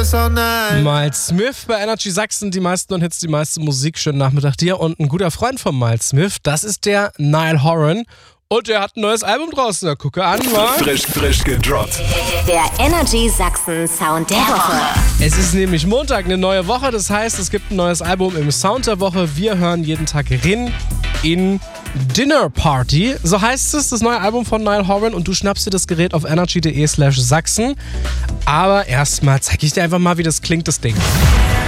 Miles Smith bei Energy Sachsen, die meisten Hits, die meiste Musik. Schönen Nachmittag dir. Und ein guter Freund von Miles Smith, das ist der Niall Horan. Und der hat ein neues Album draußen. Da gucke an, mal. Frisch gedroppt. Der Energy Sachsen Sound der Woche. Es ist nämlich Montag, eine neue Woche. Das heißt, es gibt ein neues Album im Sound der Woche. Wir hören jeden Tag Rin in Dinner Party. So heißt es, das neue Album von Niall Horan. Und du schnappst dir das Gerät auf energy.de/Sachsen. Aber erstmal zeige ich dir einfach mal, wie das klingt, das Ding.